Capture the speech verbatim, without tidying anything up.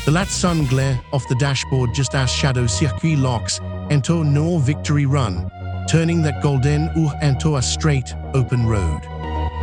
The lat sun glare off the dashboard just as Shadow Circuit locks into no victory run, turning that golden ooh into a straight, open road.